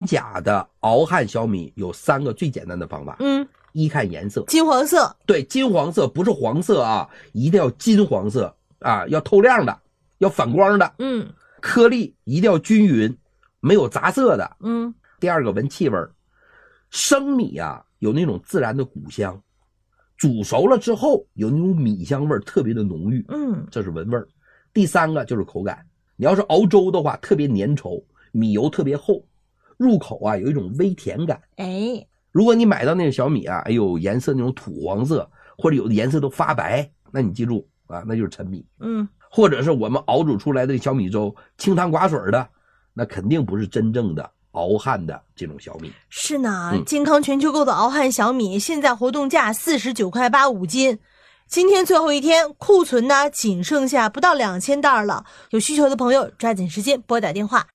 假的熬汉小米有3个最简单的方法。一看颜色， 金黄色。 对，金黄色，不是黄色啊，一定要金黄色啊，要透亮的，要反光的。颗粒一定要均匀，没有杂色的。第二个闻气味，生米啊有那种自然的谷香，煮熟了之后有那种米香味特别的浓郁。这是闻味。第3个就是口感，你要是熬粥的话特别粘稠，米油特别厚，入口啊有一种微甜感。如果你买到那个小米啊，哎呦颜色那种土黄色，或者有的颜色都发白，那你记住啊，那就是陈米。或者是我们熬煮出来的小米粥清汤寡水的，那肯定不是真正的熬汉的这种小米。 是呢，健康全球购的熬汉小米现在活动价49.85块5斤，今天最后一天，库存呢仅剩下不到2000袋了。有需求的朋友抓紧时间拨打电话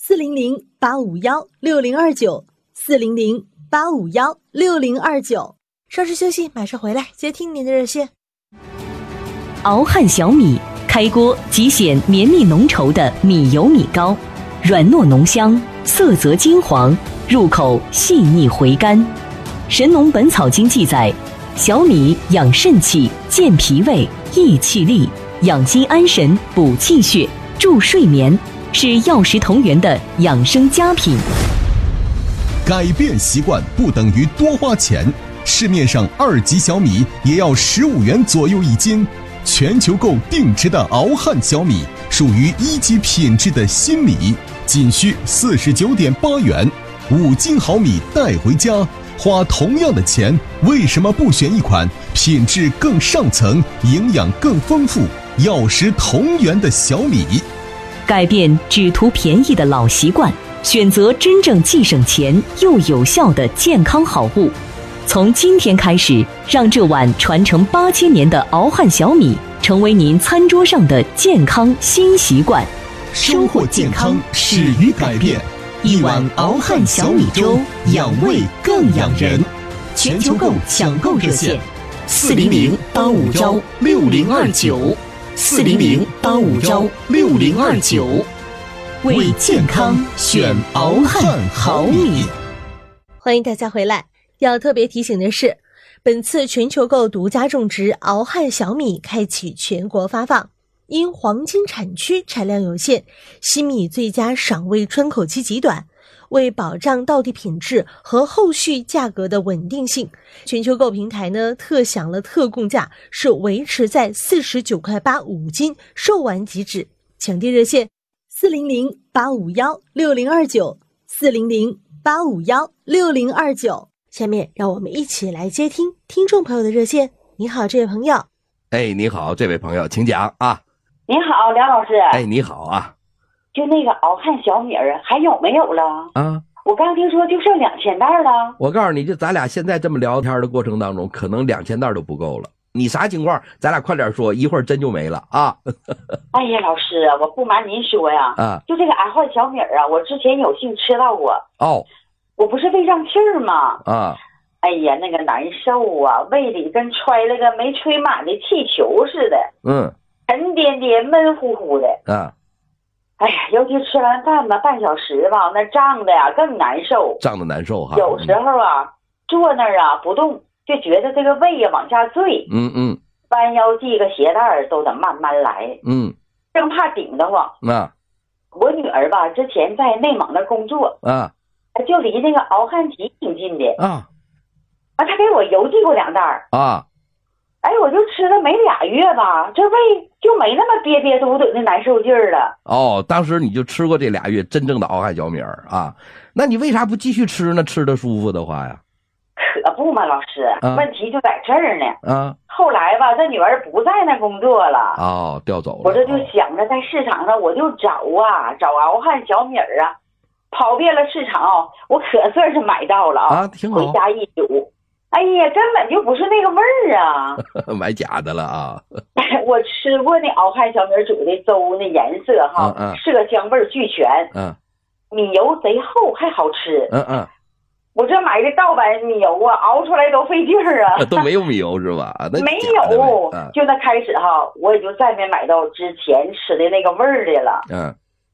400-851-6029，400-851-6029。稍事休息，马上回来接听您的热线。 熬汉小米，开锅即显绵密浓稠的米油米糕，软糯浓香，色泽金黄，入口细腻回甘。神农本草经记载，小米养肾气、健脾胃、益气力，养心安神、补气血、助睡眠，是药食同源的养生佳品。 改变习惯不等于多花钱，市面上2级小米也要15元左右1斤。全球购定制的熬汉小米属于1级品质的新米，仅需49.8元，5斤好米带回家，花同样的钱，为什么不选一款品质更上层、营养更丰富、药食同源的小米？ 改变只图便宜的老习惯，选择真正既省钱又有效的健康好物。从今天开始，让这碗传承8000年的熬汉小米成为您餐桌上的健康新习惯。 收获健康始于改变，一碗熬汉小米粥，养胃更养人。 全球购抢购热线 400-851-6029，400-851-6029，为健康选熬汉好米。 欢迎大家回来。要特别提醒的是，本次全球购独家种植熬汉小米开启全国发放，因黄金产区产量有限，新米最佳赏味窗口期极短，为保障到地品质和后续价格的稳定性，全球购平台呢特享了特供价，是维持在49.85块5斤，售完即止。抢订热线400-851-6029，400-851-6029。下面让我们一起来接听听众朋友的热线。你好，这位朋友。 你好，这位朋友，请讲啊。 你好，梁老师。 你好啊。 就那个熬汉小米还有没有了啊？ 我刚听说就剩2000袋了。 我告诉你，就咱俩现在这么聊天的过程当中，可能2000袋都不够了。你啥情况？咱俩快点说，一会儿真就没了啊。 哎呀，老师啊，我不瞒您说呀，就这个熬汉小米我之前有幸吃到过。我不是胃胀气儿吗？哎呀，那个难受啊，胃里跟揣了个没吹满的气球似的，沉甸甸闷乎乎的。哎呀，尤其吃完饭吧，半小时吧，那胀的呀更难受， 胀的难受哈。 有时候啊，坐那儿啊不动，就觉得这个胃呀往下坠，弯腰系个鞋带都得慢慢来，生怕顶得慌。我女儿吧，之前在内蒙那工作就离那个敖汉集挺近的她给我邮寄过2袋我就吃了没2月吧，这胃就没那么憋憋嘟嘟的难受劲儿了。 当时你就吃过这2月真正的敖汉小米那你为啥不继续吃呢？吃的舒服的话呀。 可不嘛，老师，问题就在这儿呢。后来吧，这女儿不在那工作了调走了。 我这就想着在市场上我就找敖汉小米跑遍了市场，我可算是买到了挺好。 回家一煮，哎呀，根本就不是那个味儿啊！ 买假的了我吃过那敖汉小米煮的粥，那颜色色香味俱全，米油贼厚还好吃。我这买的盗版米油熬出来都费劲儿都没有米油是吧？ 没有，就那开始我也就再没买到之前吃的那个味儿的了。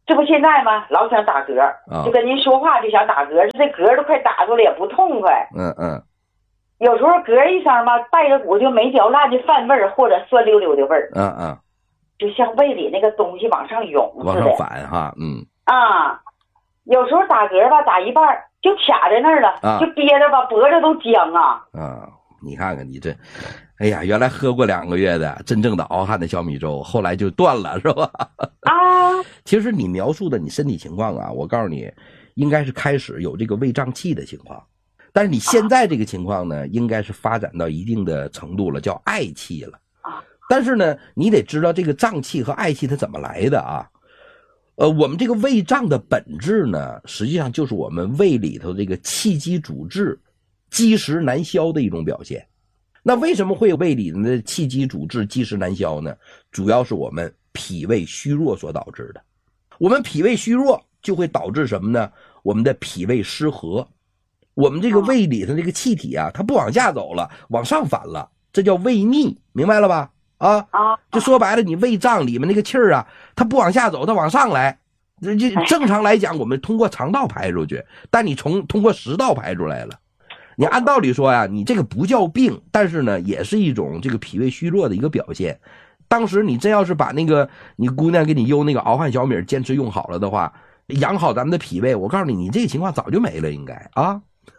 这不现在吗？老想打嗝，就跟您说话就想打嗝，这嗝都快打出来也不痛快。有时候嗝一声吧，带着股就没嚼烂的饭味儿，或者酸溜溜的味儿。就像胃里那个东西往上涌似的。 往上反哈， 有时候打嗝吧，打一半就卡在那儿了，就憋着吧，脖子都僵啊。 你看看你这，哎呀，原来喝过2个月的真正的熬汗的小米粥，后来就断了，是吧？其实你描述的你身体情况啊，我告诉你，应该是开始有这个胃胀气的情况，但是你现在这个情况呢，应该是发展到一定的程度了，叫嗳气了。但是呢，你得知道这个胀气和嗳气它怎么来的啊？我们这个胃胀的本质呢，实际上就是我们胃里头这个气机阻滞、积食难消的一种表现。那为什么会有胃里的气机阻滞、积食难消呢？主要是我们脾胃虚弱所导致的。我们脾胃虚弱就会导致什么呢？我们的脾胃失和，我们这个胃里头这个气体啊，它不往下走了，往上反了，这叫胃逆，明白了吧？就说白了，你胃胀里面那个气儿啊，它不往下走，它往上来。正常来讲，我们通过肠道排出去，但你通过食道排出来了。你按道理说呀，你这个不叫病，但是呢，也是一种这个脾胃虚弱的一个表现。当时你真要是把那个你姑娘给你邮那个熬汗小米坚持用好了的话，养好咱们的脾胃，我告诉你，你这个情况早就没了，应该啊。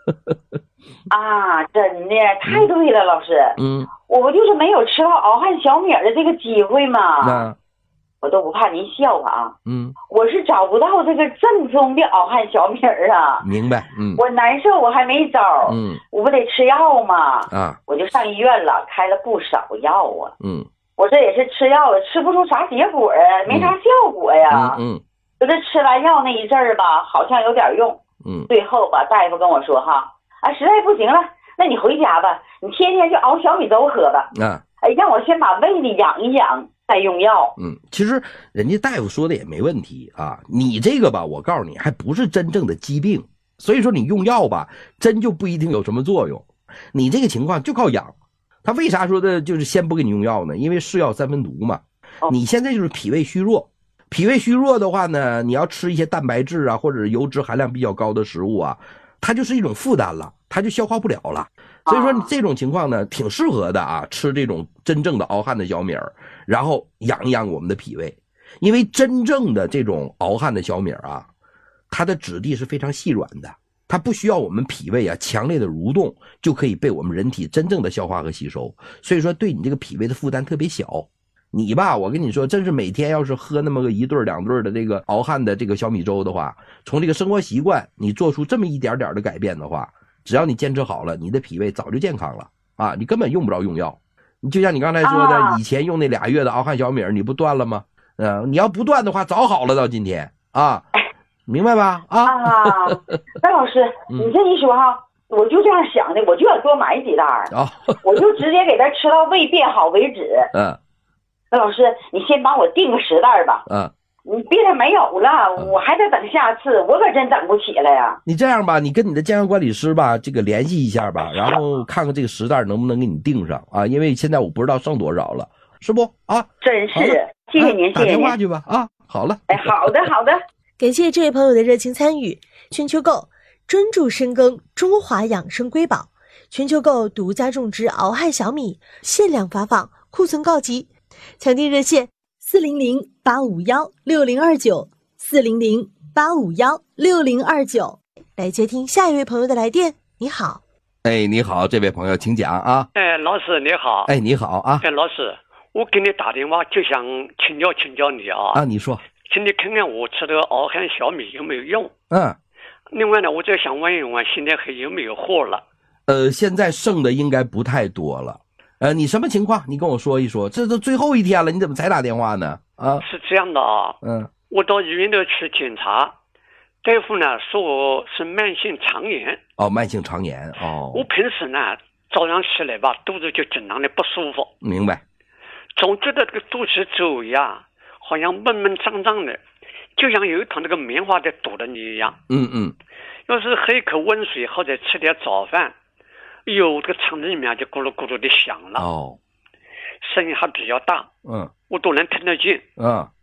真的太对了，老师。我不就是没有吃到熬汗小米的这个机会吗？我都不怕您笑话啊。我是找不到这个正宗的熬汗小米啊。 明白。 我难受，我还没招。我不得吃药吗？我就上医院了，开了不少药啊。我这也是吃药了，吃不出啥结果啊，没啥效果呀。就这吃完药那一阵儿吧，好像有点用。最后吧，大夫跟我说实在不行了，那你回家吧，你天天就熬小米粥喝吧。让我先把胃里养一养，再用药。 其实人家大夫说的也没问题啊。你这个吧，我告诉你，还不是真正的疾病，所以说你用药吧，真就不一定有什么作用。你这个情况就靠养。他为啥说的就是先不给你用药呢？因为是药三分毒嘛。你现在就是脾胃虚弱，脾胃虚弱的话呢，你要吃一些蛋白质啊，或者油脂含量比较高的食物啊，它就是一种负担了，它就消化不了了。所以说你这种情况呢，挺适合的啊，吃这种真正的熬汗的小米儿，然后养一养我们的脾胃。因为真正的这种熬汗的小米儿啊，它的质地是非常细软的，它不需要我们脾胃啊强烈的蠕动，就可以被我们人体真正的消化和吸收。所以说对你这个脾胃的负担特别小。你吧，我跟你说，真是每天要是喝那么个1顿2顿的这个熬汗的这个小米粥的话，从这个生活习惯你做出这么一点点的改变的话，只要你坚持好了，你的脾胃早就健康了啊！你根本用不着用药。你就像你刚才说的，以前用那2月的熬汗小米，你不断了吗？你要不断的话，早好了到今天啊，明白吧？ 那老师，你这一说我就这样想的，我就要多买几袋我就直接给他吃到胃变好为止。那老师，你先帮我订个10袋吧。你别的没有了，我还得等下次，我可真等不起了呀。 你这样吧，你跟你的健康管理师吧，这个联系一下吧，然后看看这个10袋能不能给你订上啊？因为现在我不知道剩多少了，是不啊？ 真是，谢谢您，谢谢您。 打电话去吧啊！好了， 好的好的。 感谢这位朋友的热情参与。全球购专注深耕中华养生瑰宝，全球购独家种植熬汗小米，限量发放，库存告急。抢订热线400-851-6029，400-851-6029。来接听下一位朋友的来电。你好。 你好，这位朋友请讲啊。 老师你好。 你好啊。 老师，我给你打电话就想请教你啊。 你说。 请你看看我吃的熬汗小米有没有用。另外呢，我就想问一问，现在还有没有货了？ 现在剩的应该不太多了。你什么情况？你跟我说一说。这都最后一天了，你怎么才打电话呢？ 是这样的啊。我到医院里去检查，大夫呢说我是慢性肠炎。 慢性肠炎。 我平时呢早上起来吧，肚子就经常的不舒服。 明白。 总觉得这个肚脐周围啊，好像闷闷胀胀的，就像有一团那个棉花在堵着你一样。要是喝一口温水或者吃点早饭，这个肠子里面就咕噜咕噜的响了。声音还比较大。我都能听得见。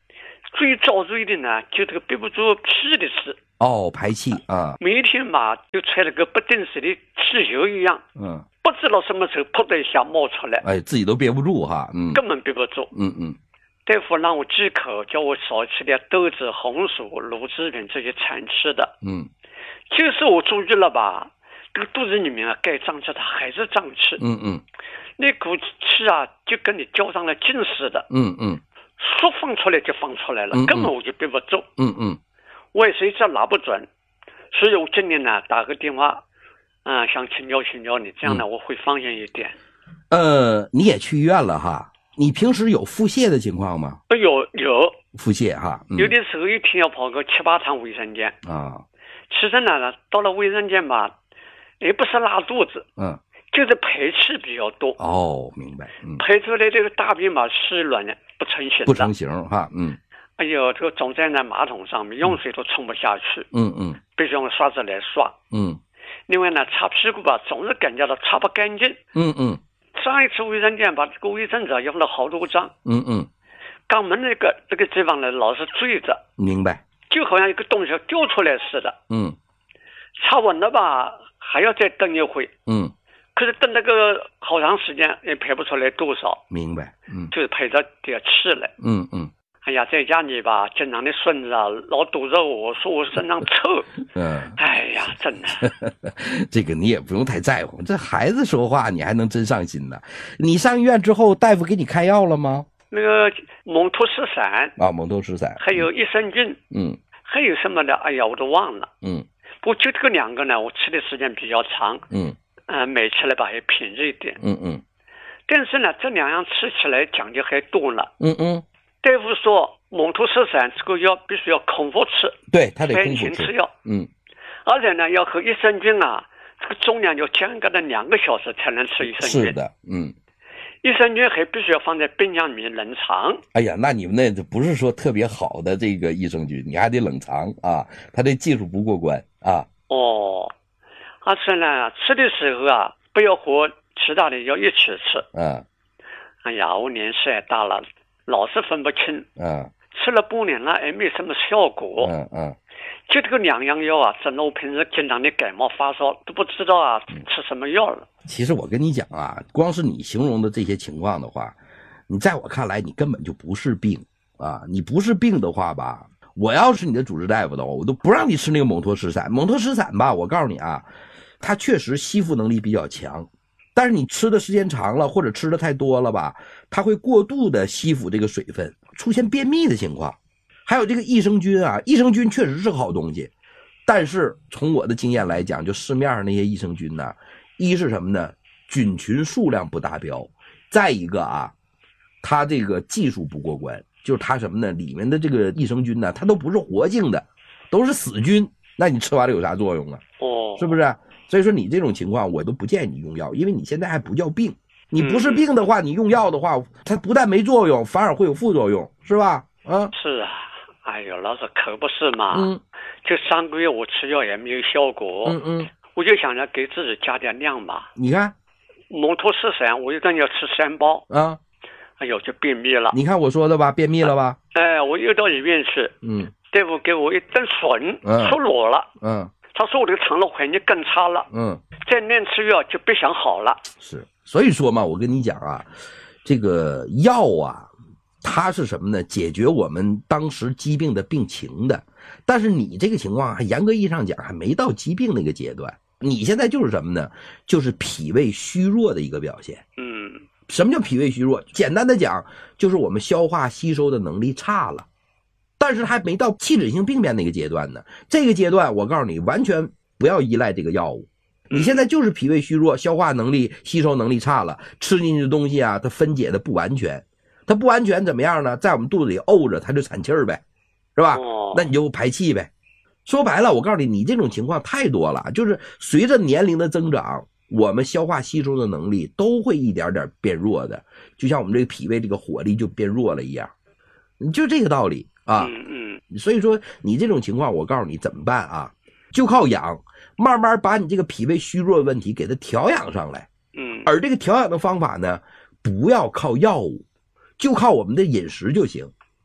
最遭罪的呢，就这个憋不住气的事。 排气啊， 每天嘛就揣了个不定时的气球一样，不知道什么时候噗的一下冒出来， 自己都憋不住哈， 根本憋不住，大夫让我忌口，叫我少吃点豆子、红薯、乳制品这些常吃的，就是我注意了吧，这个肚子里面啊该胀气它还是胀气，那股气啊就跟你浇上了劲似的，说放出来就放出来了，根本我就憋不住，我也是一直拿不准，所以我今天呢打个电话，想请教你，这样呢我会放心一点。 你也去医院了哈？你平时有腹泻的情况吗？ 有腹泻哈， 有的时候一天要跑个7-8趟卫生间啊。其实呢，到了卫生间吧，也不是拉肚子，就是排气比较多。 明白。 排出来这个大便嘛湿软的，不成形哈， 哎呦，这个总在那马桶上面，用水都冲不下去，必须用刷子来刷，另外呢，擦屁股吧，总是感觉到擦不干净，上一次卫生间把这个卫生纸用了好多张，肛门这个地方呢老是坠着， 明白， 就好像一个东西掉出来似的，擦稳了吧，还要再等一会，可是等那个好长时间也排不出来多少， 明白， 就是排着点气来，哎呀，在家里吧，经常的孙子啊，老堵着我说我身上臭。哎呀，真的。 这个你也不用太在乎，这孩子说话你还能真上心呢。你上医院之后，大夫给你开药了吗？ 那个蒙脱石散蒙脱石散， 还有益生菌，还有什么的，哎呀，我都忘了。不过就这个2个呢，我吃的时间比较长。买起来吧也便宜一点。但是呢，这2样吃起来讲究还多了。大夫说蒙脱石散这个药必须要空腹吃， 对，他得空腹吃药。而且呢，要和益生菌啊，这个重量要间隔的2个小时才能吃益生菌。 是的， 益生菌还必须要放在冰箱里面冷藏。 哎呀，那你们那不是说特别好的这个益生菌，你还得冷藏啊，他这技术不过关啊。 而且呢，吃的时候啊，不要和其他的要一起吃。哎呀，我年纪也大了，老是分不清。吃了半年了也没什么效果。就这个2样药啊，整得我平时经常的感冒发烧都不知道啊吃什么药了。 其实我跟你讲啊，光是你形容的这些情况的话，你在我看来你根本就不是病啊！你不是病的话吧，我要是你的主治大夫的话，我都不让你吃那个蒙脱石散。蒙脱石散吧，我告诉你啊，它确实吸附能力比较强，但是你吃的时间长了或者吃的太多了吧，它会过度的吸附这个水分，出现便秘的情况。还有这个益生菌啊，益生菌确实是个好东西，但是从我的经验来讲，就市面上那些益生菌呢，一是什么呢？菌群数量不达标，再一个啊，它这个技术不过关，就是它什么呢？里面的这个益生菌呢，它都不是活性的，都是死菌，那你吃完了有啥作用啊？是不是？所以说你这种情况我都不建议你用药，因为你现在还不叫病，你不是病的话，你用药的话，它不但没作用，反而会有副作用，是吧？ 是啊。哎呦，老师可不是嘛，就3个月我吃药也没有效果，我就想着给自己加点量嘛。 你看， 蒙脱石散我一顿要吃3包啊，哎呦就便秘了。 你看我说的吧，便秘了吧？ 我又到医院去，大夫给我一顿损，出裸了，他说我这个肠道环境更差了，再乱吃药就别想好了。 是，所以说嘛，我跟你讲啊，这个药啊。它是什么呢？解决我们当时疾病的病情的，但是你这个情况还严格意义上讲还没到疾病那个阶段，你现在就是什么呢？就是脾胃虚弱的一个表现。什么叫脾胃虚弱？简单的讲，就是我们消化吸收的能力差了，但是还没到器质性病变那个阶段呢。这个阶段我告诉你，完全不要依赖这个药物。你现在就是脾胃虚弱，消化能力、吸收能力差了，吃进去的东西啊，它分解的不完全。它不完全怎么样呢？在我们肚子里沤着，它就产气儿呗，是吧？那你就排气呗。说白了，我告诉你，你这种情况太多了，就是随着年龄的增长，我们消化吸收的能力都会一点点变弱的，就像我们这个脾胃这个火力就变弱了一样，就这个道理啊。所以说你这种情况，我告诉你怎么办啊？就靠养，慢慢把你这个脾胃虚弱的问题给它调养上来。而这个调养的方法呢，不要靠药物。就靠我们的饮食就行，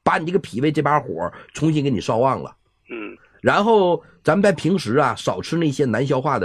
把你这个脾胃这把火重新给你烧旺了。然后咱们在平时啊少吃那些难消化的